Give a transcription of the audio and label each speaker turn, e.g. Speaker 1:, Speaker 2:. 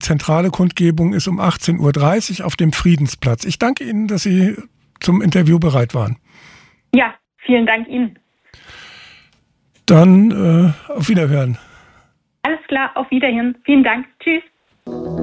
Speaker 1: zentrale Kundgebung ist um 18:30 Uhr auf dem Friedensplatz. Ich danke Ihnen, dass Sie zum Interview bereit waren.
Speaker 2: Ja, vielen Dank Ihnen.
Speaker 1: Dann auf Wiederhören.
Speaker 2: Alles klar, auf Wiederhören. Vielen Dank. Tschüss.